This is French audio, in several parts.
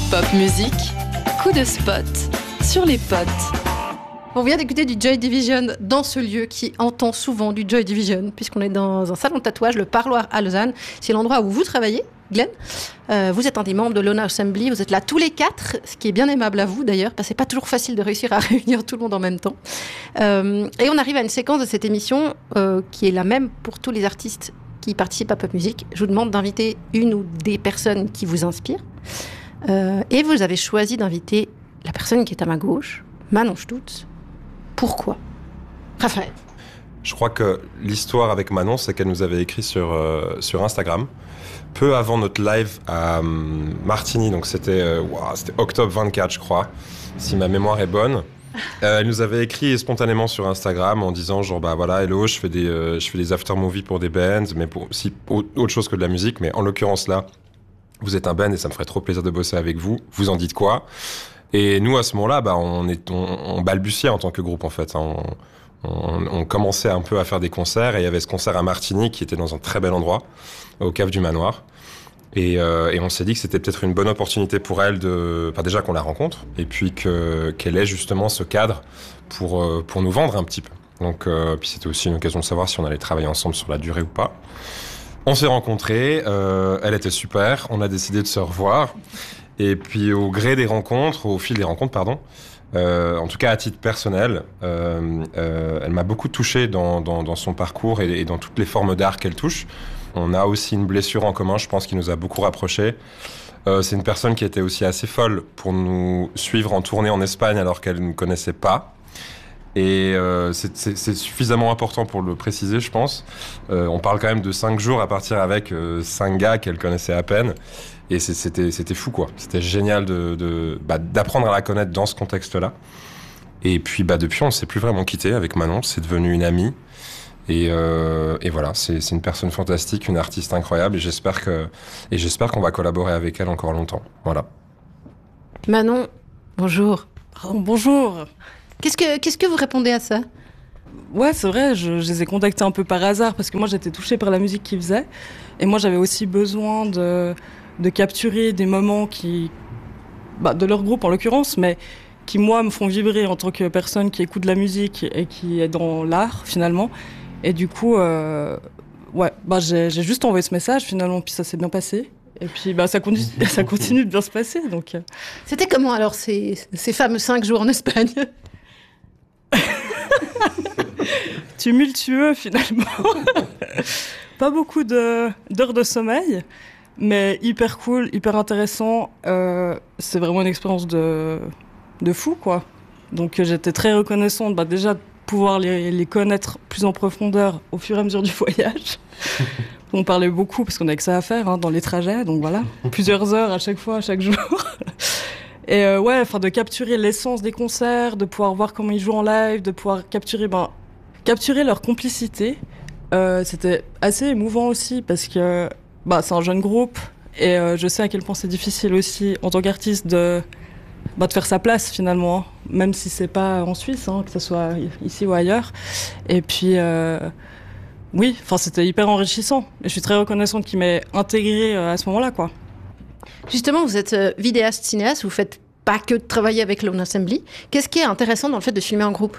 Pop musique, coup de spot sur les potes. On vient d'écouter du Joy Division dans ce lieu qui entend souvent du Joy Division, puisqu'on est dans un salon de tatouage, le Parloir à Lausanne. C'est l'endroit où vous travaillez, Glenn. Vous êtes un des membres de l'Honor Assembly, vous êtes là tous les 4, ce qui est bien aimable à vous d'ailleurs, parce que c'est pas toujours facile de réussir à réunir tout le monde en même temps. Et on arrive à une séquence de cette émission qui est la même pour tous les artistes qui participent à Pop Music. Je vous demande d'inviter une ou des personnes qui vous inspirent. Et vous avez choisi d'inviter la personne qui est à ma gauche, Manon Stutz. Pourquoi ? Raphaël. Je crois que l'histoire avec Manon, c'est qu'elle nous avait écrit sur Instagram, peu avant notre live à Martigny, donc c'était octobre 24, je crois, si ma mémoire est bonne. Elle nous avait écrit spontanément sur Instagram en disant genre bah voilà, hello, je fais des after movies pour des bands, mais pour aussi autre chose que de la musique, mais en l'occurrence là, vous êtes un band et ça me ferait trop plaisir de bosser avec vous. Vous en dites quoi ? Et nous, à ce moment-là, bah, on balbutiait en tant que groupe, en fait. On commençait un peu à faire des concerts, et il y avait ce concert à Martigny qui était dans un très bel endroit, au Cave du Manoir. Et on s'est dit que c'était peut-être une bonne opportunité pour elle déjà qu'on la rencontre, et puis qu'elle ait justement ce cadre pour nous vendre un petit peu. Donc, puis c'était aussi une occasion de savoir si on allait travailler ensemble sur la durée ou pas. On s'est rencontrés, elle était super, on a décidé de se revoir. Et puis au fil des rencontres, en tout cas à titre personnel, elle m'a beaucoup touché dans son parcours et dans toutes les formes d'art qu'elle touche. On a aussi une blessure en commun, je pense, qui nous a beaucoup rapprochés. C'est une personne qui était aussi assez folle pour nous suivre en tournée en Espagne alors qu'elle ne connaissait pas. Et c'est suffisamment important pour le préciser, je pense. On parle quand même de 5 jours à partir avec 5 gars qu'elle connaissait à peine. Et c'était fou, quoi. C'était génial d'apprendre à la connaître dans ce contexte-là. Et puis, depuis, on ne s'est plus vraiment quitté avec Manon. C'est devenu une amie. Et voilà, c'est une personne fantastique, une artiste incroyable. Et j'espère qu'on va collaborer avec elle encore longtemps. Voilà. Manon, bonjour. Oh, bonjour. Qu'est-ce que vous répondez à ça ? Ouais, c'est vrai, je les ai contactés un peu par hasard parce que moi j'étais touchée par la musique qu'ils faisaient et moi j'avais aussi besoin de capturer des moments de leur groupe en l'occurrence, mais qui moi me font vibrer en tant que personne qui écoute de la musique et qui est dans l'art finalement. Et du coup, j'ai juste envoyé ce message finalement, puis ça s'est bien passé. Et puis ça continue de bien se passer. Donc. C'était comment alors ces fameux 5 jours en Espagne ? Tumultueux finalement. Pas beaucoup d'heures de sommeil, mais hyper cool, hyper intéressant. C'est vraiment une expérience de fou, quoi. Donc j'étais très reconnaissante déjà de pouvoir les connaître plus en profondeur au fur et à mesure du voyage. On parlait beaucoup parce qu'on avait que ça à faire dans les trajets, donc voilà, plusieurs heures à chaque fois, chaque jour. Et de capturer l'essence des concerts, de pouvoir voir comment ils jouent en live, de pouvoir capturer leur complicité. C'était assez émouvant aussi parce que c'est un jeune groupe et je sais à quel point c'est difficile aussi en tant qu'artiste de faire sa place finalement, même si c'est pas en Suisse, que ce soit ici ou ailleurs. Et puis c'était hyper enrichissant et je suis très reconnaissante qu'il m'ait intégrée à ce moment-là, quoi. Justement, vous êtes vidéaste, cinéaste, vous faites pas que de travailler avec l'Honor Assembly. Qu'est-ce qui est intéressant dans le fait de filmer en groupe ?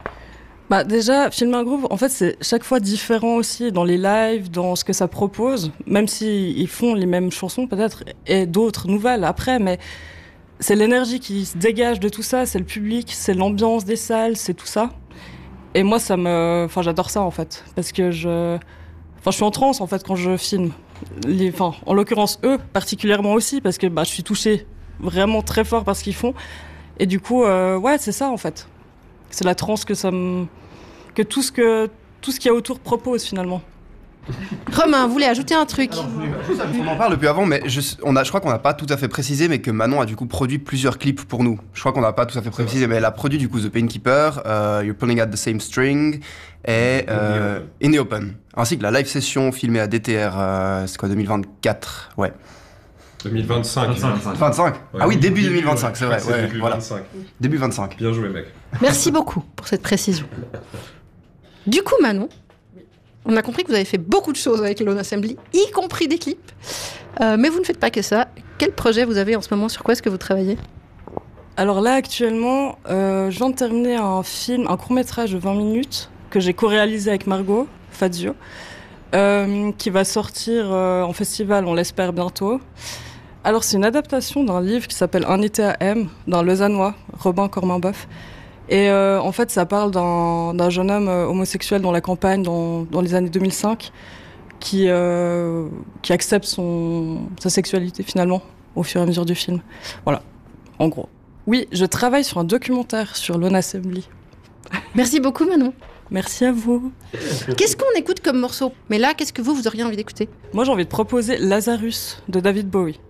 Déjà, filmer un groupe, en fait, c'est chaque fois différent aussi dans les lives, dans ce que ça propose, même s'ils font les mêmes chansons peut-être, et d'autres nouvelles après, mais c'est l'énergie qui se dégage de tout ça, c'est le public, c'est l'ambiance des salles, c'est tout ça. Et moi, j'adore ça en fait, parce que je suis en transe en fait quand je filme. En l'occurrence eux particulièrement aussi, parce que je suis touchée vraiment très fort par ce qu'ils font. Et du coup, c'est ça en fait. C'est la transe que tout ce qu'il y a autour propose finalement. Romain, vous voulez ajouter un truc ? On en parle depuis avant, mais je crois qu'on n'a pas tout à fait précisé, mais que Manon a du coup produit plusieurs clips pour nous. Je crois qu'on n'a pas tout à fait précisé, mais elle a produit du coup The Painkeeper, You're Pulling at the Same String et In the Open, ainsi que la live session filmée à DTR, c'est quoi, 2024, ouais. 2025. 25 Ouais. Ah oui, début 2025, c'est vrai. C'est début voilà. 25. Début 25. Bien joué, mec. Merci beaucoup pour cette précision. Du coup, Manon, On a compris que vous avez fait beaucoup de choses avec Lone Assembly, y compris des clips. Mais vous ne faites pas que ça. Quel projet vous avez en ce moment? Sur quoi est-ce que vous travaillez? Alors là, actuellement, je viens de terminer un court-métrage de 20 minutes que j'ai co-réalisé avec Margot Fazio, qui va sortir en festival, on l'espère bientôt. Alors, c'est une adaptation d'un livre qui s'appelle Un été à M, d'un Lausannois, Robin Corminboeuf. Et en fait, ça parle d'un jeune homme homosexuel dans la campagne dans les années 2005 qui accepte sa sexualité finalement au fur et à mesure du film. Voilà, en gros. Oui, je travaille sur un documentaire sur Lone Assembly. Merci beaucoup, Manon. Merci à vous. Qu'est-ce qu'on écoute comme morceau? Mais là, qu'est-ce que vous auriez envie d'écouter? Moi, j'ai envie de proposer Lazarus de David Bowie.